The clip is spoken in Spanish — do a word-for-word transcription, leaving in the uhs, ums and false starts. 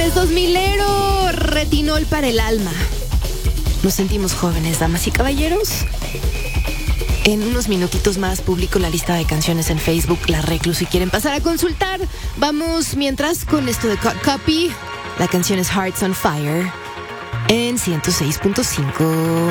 es dos milero, retinol para el alma. Nos sentimos jóvenes, damas y caballeros. En unos minutitos más publico la lista de canciones en Facebook, La Reclu, si quieren pasar a consultar. Vamos mientras con esto de Cut Copy. La canción es Hearts on Fire en ciento seis punto cinco.